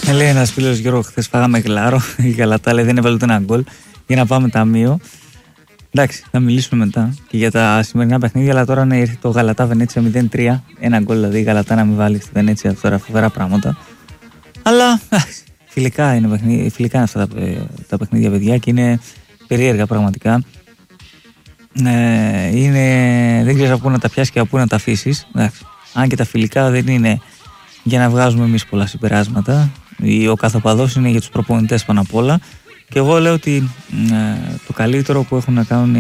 Λέει ένας φίλος, Γιώργο, χθες φάγαμε γλάρο. Η Γαλατά λέει δεν έβαλε ούτε ένα γκολ για να πάμε ταμείο. Εντάξει, θα μιλήσουμε μετά και για τα σημερινά παιχνίδια. Αλλά τώρα ναι, ήρθε το Γαλατά Βενέτσια 0-3. Ένα γκολ δηλαδή η Γαλατά να μην βάλει στη Βενέτσια τώρα, φοβερά πράγματα. Αλλά φιλικά είναι αυτά τα παιχνίδια, παιδιά, και είναι περίεργα πραγματικά. Δεν ξέρεις από πού να τα πιάσεις και από πού να τα αφήσεις. Αν και τα φιλικά δεν είναι για να βγάζουμε εμείς πολλά συμπεράσματα. Ο καθοπαδός είναι για τους προπονητές πάνω απ' όλα. Και εγώ λέω ότι το καλύτερο που έχουν να κάνουν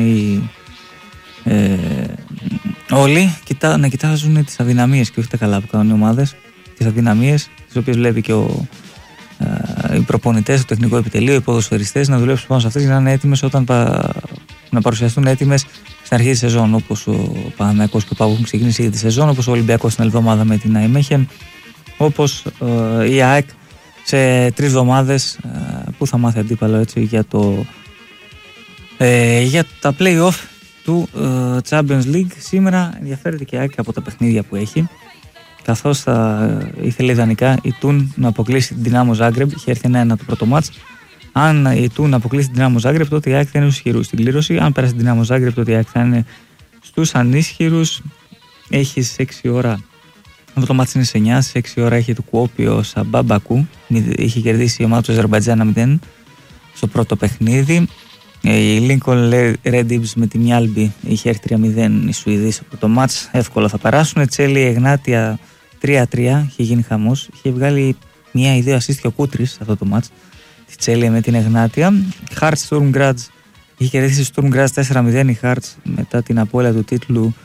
όλοι να κοιτάζουν τις αδυναμίες και όχι τα καλά που κάνουν οι ομάδες. Τις αδυναμίες τις οποίες βλέπει και οι προπονητές, το τεχνικό επιτελείο, οι ποδοσφαιριστές, να δουλέψουν πάνω σε αυτές για να είναι έτοιμες να παρουσιαστούν έτοιμες στην αρχή της σεζόν. Όπως ο Παναθηναϊκός και ο ΠΑΟΚ έχουν ξεκινήσει για τη σεζόν, όπως ο Ολυμπιακός την άλλη εβδομάδα με την Αϊμέχεν, όπως η ΑΕΚ σε 3 εβδομάδες που θα μάθει αντίπαλο έτσι για τα play-off του Champions League. Σήμερα ενδιαφέρεται και η ΑΕΚ από τα παιχνίδια που έχει, καθώς θα ήθελε ιδανικά η Τουν να αποκλείσει την Δυνάμο Ζάγκρεμπ. Είχε έρθει 1-1 το πρώτο μάτς. Αν η Τουν αποκλείσει την Δυνάμο Ζάγκρεμπ, τότε η ΑΕΚ θα είναι στους ισχυρούς στην κλήρωση. Αν πέρασε την Δυνάμο Ζάγκρεμπ, τότε η ΑΕΚ θα είναι στους ανίσχυρους. Έχει 6 ώρα. Αυτό το μάτς είναι σε 9. Σε 6 ώρα έχει το Κουόπιο Σαμπάμπακου. Είχε κερδίσει η ομάδα του Αζερμπαϊτζάν 1-0 στο πρώτο παιχνίδι. Η Lincoln Red Devils με τη Μιάλμπι είχε έρθει 3-0 οι Σουηδοί στο πρώτο μάτς. Εύκολα θα περάσουν. Τσέλι Εγνάτια 3-3. Είχε γίνει χαμός. Είχε βγάλει 1 ή 2 assist και ο Κούτρης σε αυτό το μάτς. Τη Τσέλι με την Εγνάτια. Hearts Sturm Graz. Είχε κερδίσει Sturm Graz 4-0 η Hearts μετά την απώλεια του τίτλου.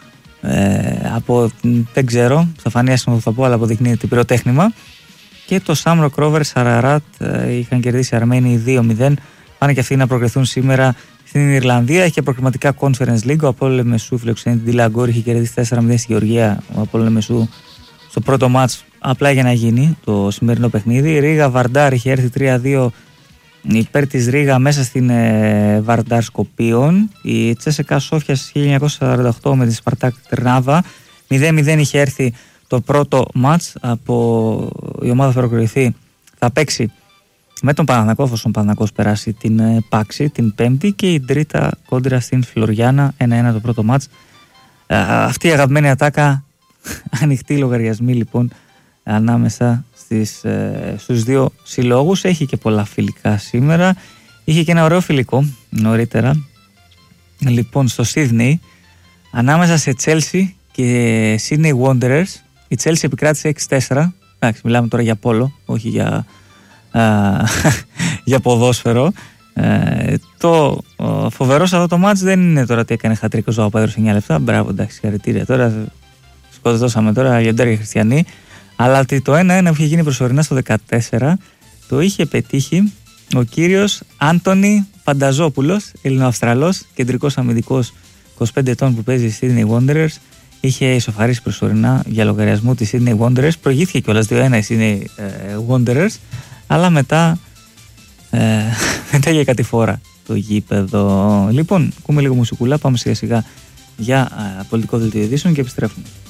Δεν ξέρω, θα φανεί άσχημα θα πω, αλλά αποδεικνύει την πυροτέχνημα. Και το Shamrock Rovers Ararat είχαν κερδίσει Αρμένοι 2-0. Πάνε και αυτοί να προκριθούν σήμερα στην Ιρλανδία. Είχε προκριματικά Conference League. Ο Απόλλων Μεσού φιλοξενεί την Ντιλαγκόρ. Είχε κερδίσει 4-0 στη Γεωργία ο Απόλλων Μεσού στο πρώτο μάτς, απλά για να γίνει το σημερινό παιχνίδι. Ρίγα Βαρντάρ είχε έρθει 3-2 υπέρ της Ρίγα μέσα στην Βαρντάρ Σκοπίων. Η Τσέσεκα Σόφια 1948 με τη Σπαρτάκ Τερνάβα 0-0 είχε έρθει το πρώτο μάτς. Από η ομάδα θα προκριθεί, θα παίξει με τον Παναθηναϊκό, εφόσον ο Παναθηναϊκός περάσει την Πάξη την Πέμπτη, και η Τρίτα κόντρα στην Φλωριάνα 1-1 το πρώτο μάτς. Αυτή η αγαπημένη ατάκα, ανοιχτή λογαριασμή λοιπόν ανάμεσα στους δύο συλλόγους. Έχει και πολλά φιλικά σήμερα. Είχε και ένα ωραίο φιλικό νωρίτερα λοιπόν στο Σίδνεϊ ανάμεσα σε Chelsea και Sydney Wanderers. Η Chelsea επικράτησε 6-4. Εντάξει, μιλάμε τώρα για πόλο, όχι για ποδόσφαιρο. Το φοβερό σε αυτό το μάτς δεν είναι τώρα ότι έκανε χατρίκο Ζωάο Πέδρο σε 9 λεπτά. Μπράβο, εντάξει, συγχαρητήρια. Τώρα σκοτώσαμε τώρα Λιοντέρια Χριστιανοί. Αλλά το 1-1 που είχε γίνει προσωρινά στο 14 το είχε πετύχει ο κύριος Άντονι Φανταζόπουλος, Ελληνοαυστραλός, κεντρικός αμυντικός 25 ετών που παίζει στη Sydney Wanderers. Είχε ισοφαρίσει προσωρινά για λογαριασμό της Sydney Wanderers. Προηγήθηκε κιόλας 2-1 η Sydney Wanderers, αλλά μετά για κατηφόρα το γήπεδο. Λοιπόν, ακούμε λίγο μουσικούλα, πάμε σιγά σιγά για πολιτικό δελτίο ειδήσεων και επιστρέφουμε.